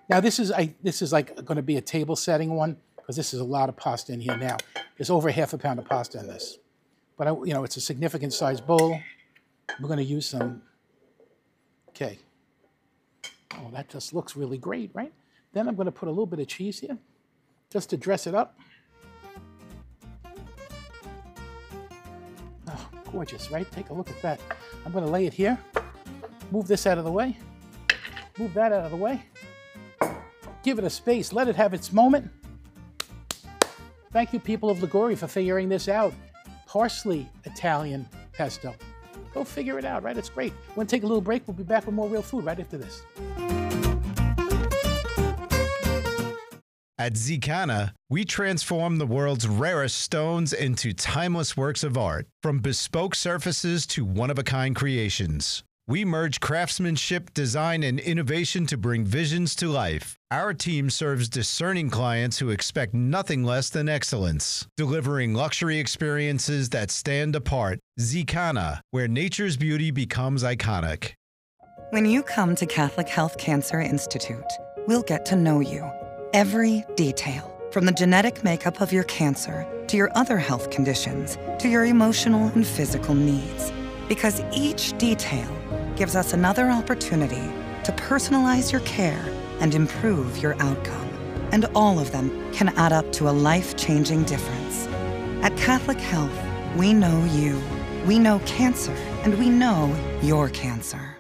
Now this is like going to be a table setting one because this is a lot of pasta in here now. There's over half a pound of pasta in this. But it's a significant size bowl. We're going to use some. Okay. Oh, that just looks really great, right? Then I'm going to put a little bit of cheese here just to dress it up. Oh, gorgeous, right? Take a look at that. I'm going to lay it here. Move this out of the way. Move that out of the way. Give it a space. Let it have its moment. Thank you, people of Liguori, for figuring this out. Parsley Italian pesto. Go figure it out, right? It's great. We're going to take a little break. We'll be back with more real food right after this. At Zicana, we transform the world's rarest stones into timeless works of art, from bespoke surfaces to one-of-a-kind creations. We merge craftsmanship, design, and innovation to bring visions to life. Our team serves discerning clients who expect nothing less than excellence, delivering luxury experiences that stand apart. Zicana, where nature's beauty becomes iconic. When you come to Catholic Health Cancer Institute, we'll get to know you. Every detail, from the genetic makeup of your cancer to your other health conditions to your emotional and physical needs. Because each detail gives us another opportunity to personalize your care and improve your outcome. And all of them can add up to a life-changing difference. At Catholic Health, we know you, we know cancer, and we know your cancer.